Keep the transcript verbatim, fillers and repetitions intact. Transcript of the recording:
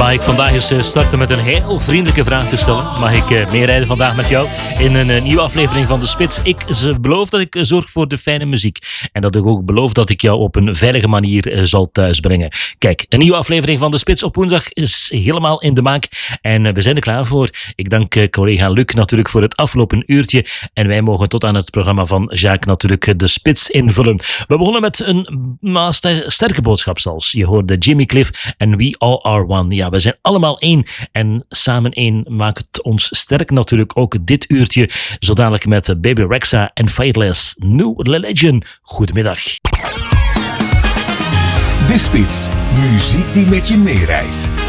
Mag ik vandaag eens starten met een heel vriendelijke vraag te stellen? Mag ik meerijden vandaag met jou in een nieuwe aflevering van De Spits? Ik beloof dat ik zorg voor de fijne muziek. En dat ik ook beloof dat ik jou op een veilige manier zal thuisbrengen. Kijk, een nieuwe aflevering van De Spits op woensdag is helemaal in de maak. En we zijn er klaar voor. Ik dank collega Luc natuurlijk voor het afgelopen uurtje. En wij mogen tot aan het programma van Jacques natuurlijk De Spits invullen. We begonnen met een maar sterke boodschap zelfs. Je hoorde Jimmy Cliff en We All Are One. Ja, we zijn allemaal één. En samen één maakt het ons sterk natuurlijk ook dit uurtje. Zo dadelijk met Baby Rexha en Faithless. New Religion. Goedemiddag. De Spits. Muziek die met je meerijdt.